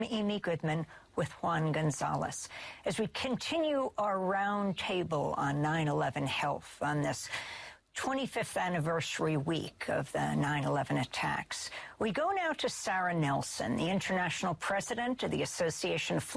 Amy Goodman with Juan Gonzalez. As we continue our roundtable on 9/11 health on this 25th anniversary week of the 9/11 attacks, we go now to Sarah Nelson, the international president of the Association of